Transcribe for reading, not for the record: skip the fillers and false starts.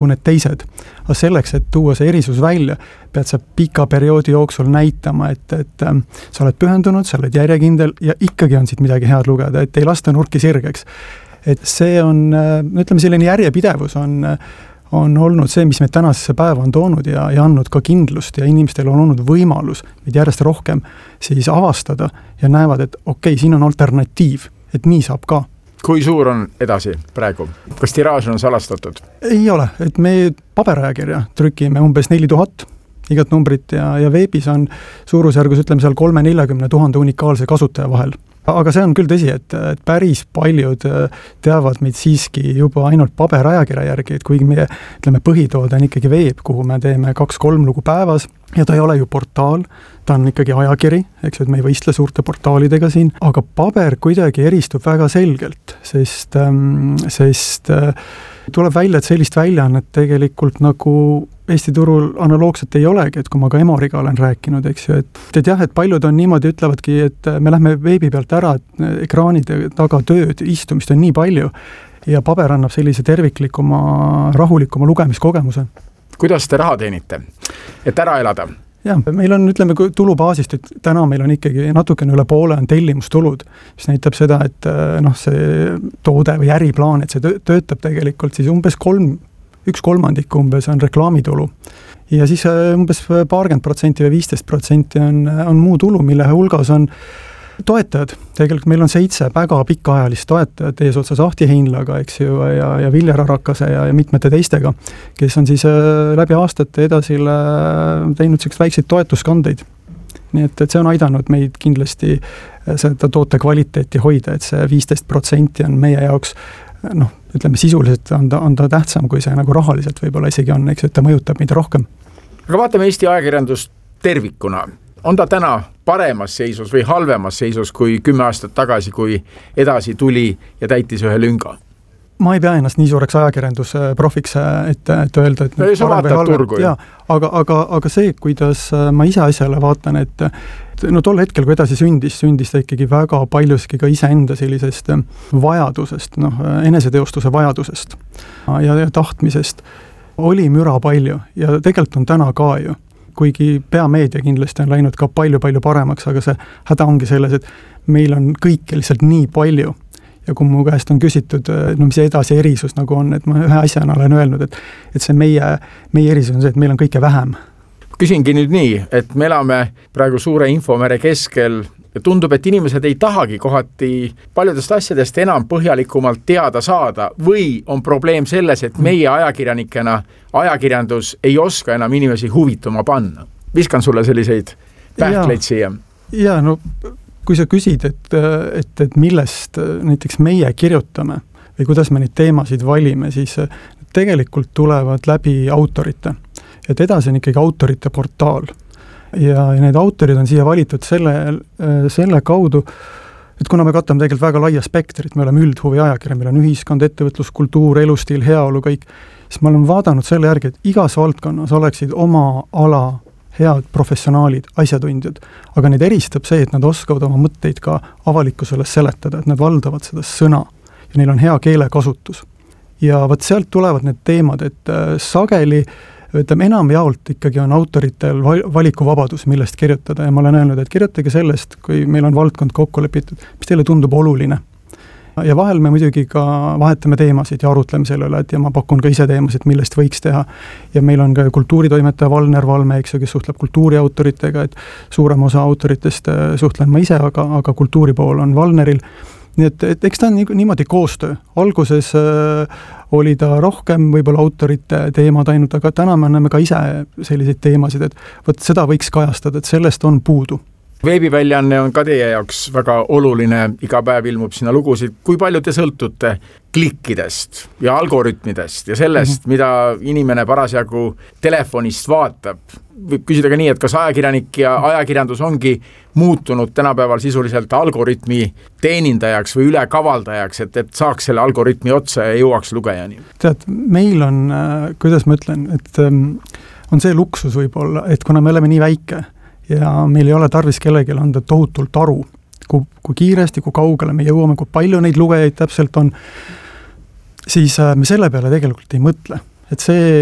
kui need teised. Aga selleks, et tuua see erisus välja, pead sa pika perioodi jooksul näitama, et sa oled pühendunud, sa oled järjekindel ja ikkagi on siit midagi head lugeda, et ei lasta nurki sirgeks. Et see on, ütleme, selline järjepidevus on olnud see, mis meid tänasesse päeva on toonud ja andnud ka kindlust ja inimestel on olnud võimalus meid järjest rohkem siis avastada ja näevad, et okei, siin on alternatiiv, et nii saab ka. Kui suur on edasi praegu? Kas tiraaž on salastatud? Ei ole, et me paberajakirja trükime umbes 4000 igat numbrit ja veebis on suurusjärgus, ütleme seal 340 000 unikaalse kasutaja vahel. Aga see on küll tõsi, et päris paljud teavad meid siiski juba ainult paberajakirja järgi, et kuigi meie, ütleme, põhitoode on ikkagi veeb, kuhu me teeme 2-3 lugu päevas ja ta ei ole ju portaal, ta on ikkagi ajakiri, eks, et me ei võistle suurte portaalidega siin, aga paber kuidagi eristub väga selgelt, sest tuleb välja, et sellist väljaannet tegelikult nagu Eesti turul analoogselt ei olegi, et kui ma ka Emoriga olen rääkinud, eks ju, et jah, et paljud on niimoodi ütlevadki, et me lähme veebi pealt ära, et ekraanide taga tööd, istumist on nii palju ja paber annab sellise terviklikuma, rahulikuma lugemiskogemuse. Kuidas te raha teenite, et ära elada? Jah, meil on, ütleme, tulubaasist, et täna meil on ikkagi natukene üle poole on tellimustulud, mis näitab seda, et see toode või äriplaan, et see töötab tegelikult siis umbes 1/3 umbes on reklaamitulu. Ja siis umbes 20% või 15% on muu tulu, mille hulgas on toetajad. Tegelikult meil on 7 väga pikaajalist toetajad eesotsas Ahti Heinlaga, eks ju, ja Viljar Arakase ja mitmete teistega, kes on siis läbi aastate edasile teinud sellised väikseid toetuskandeid. Nii et see on aidanud meid kindlasti seda toote kvaliteeti hoida, et see 15% on meie jaoks ütleme sisuliselt on ta tähtsam, kui see nagu rahaliselt võib-olla isegi on, eks, et ta mõjutab meid rohkem. Aga vaatame Eesti ajakirjandust tervikuna. On ta täna paremas seisus või halvemas seisus kui 10 aastat tagasi, kui edasi tuli ja täitis ühe lünga? Ma ei pea ennast nii suureks ajakirjandusprofiks, et öelda, et sa vaatad turgu. Aga see, kuidas ma ise asjale vaatan, et tol hetkel, kui edasi sündis ta ikkagi väga paljuski ka iseenda sellisest vajadusest, eneseteostuse vajadusest ja tahtmisest oli müra palju ja tegelikult on täna ka ju. Kuigi peameedia kindlasti on läinud ka palju-palju paremaks, aga see häda ongi selles, et meil on kõike lihtsalt nii palju. Ja kui mu käest on küsitud, mis edasi erisus nagu on, et ma ühe asjana olen öelnud, et see meie erisus on see, et meil on kõike vähem. Küsingi nüüd nii, et me elame praegu suure infomere keskel ja tundub, et inimesed ei tahagi kohati paljudest asjadest enam põhjalikumalt teada saada või on probleem selles, et meie ajakirjanikena ajakirjandus ei oska enam inimesi huvituma panna. Viskan sulle selliseid pähkleid siia. Ja, kui sa küsid, et millest näiteks meie kirjutame või kuidas me neid teemasid valime, siis tegelikult tulevad läbi autorite. Et edasi on ikkagi autorite portaal. Ja need autorid on siia valitud selle kaudu, et kuna me katame tegelikult väga laia spektrit, me oleme üldhuvi ajakirja, meil on ühiskond, ettevõtlus, kultuur, elustiil, heaolu, kõik, siis ma olen vaadanud selle järgi, et igas valdkonnas oleksid oma ala head professionaalid, asjatundjad, aga neid eristab see, et nad oskavad oma mõtteid ka avalikkusele seletada, et nad valdavad seda sõna ja neil on hea keelekasutus. Ja võt sealt tulevad need teemad, et sageli ütleme, enamjaolt ikkagi on autoritel valikuvabadus, millest kirjutada ja ma olen öelnud, et kirjutage sellest, kui meil on valdkond kokku lepitud, mis teile tundub oluline. Ja vahel me muidugi ka vahetame teemasid ja arutleme selle üle, et ja ma pakun ka ise teemasid, millest võiks teha. Ja meil on ka kultuuritoimetaja Valner Valme, eks, kes suhtleb kultuuriautoritega, et suurem osa autoritest suhtlen ma ise, aga kultuuri pool on Valneril. Nii et eks ta on niimoodi koostöö. Alguses oli ta rohkem võib-olla autorite teemad ainult, aga täna me anname ka ise selliseid teemasid, et võt seda võiks kajastada, et sellest on puudu. Veebiväljaanne on ka teie jaoks väga oluline, iga päev ilmub sinna lugusid. Kui palju te sõltute klikkidest ja algoritmidest ja sellest, mida inimene parasjagu telefonist vaatab? Võib küsida ka nii, et kas ajakirjanik ja ajakirjandus ongi muutunud tänapäeval sisuliselt algoritmi teenindajaks või ülekavaldajaks, et saaks selle algoritmi otsa ja jõuaks lugejani? Tead, meil on, kuidas ma ütlen, et on see luksus võib-olla, et kuna me oleme nii väike, ja meil ei ole tarvis kellelegi anda tohutult aru, kui kiiresti, kui kaugele me jõuame, kui palju neid lugejaid täpselt on, siis me selle peale tegelikult ei mõtle. et see